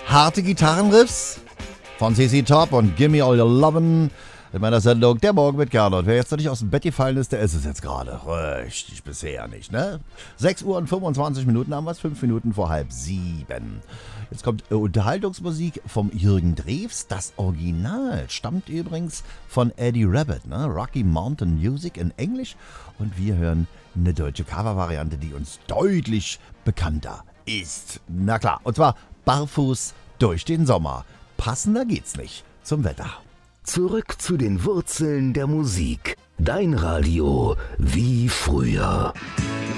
Harte Gitarrenriffs von CC Top und Gimme All Your Lovin' in meiner Sendung Der Morgen mit Gernot. Wer jetzt noch nicht aus dem Bett gefallen ist, der ist es jetzt gerade. Richtig, bisher nicht, ne? 6 Uhr und 25 Minuten haben wir es, 5 Minuten vor 6:30. Jetzt kommt Unterhaltungsmusik vom Jürgen Drews. Das Original stammt übrigens von Eddie Rabbitt, ne? Rocky Mountain Music in Englisch. Und wir hören eine deutsche Covervariante, die uns deutlich bekannter ist. Na klar, und zwar Barfuß durch den Sommer. Passender geht's nicht zum Wetter. Zurück zu den Wurzeln der Musik. Dein Radio wie früher.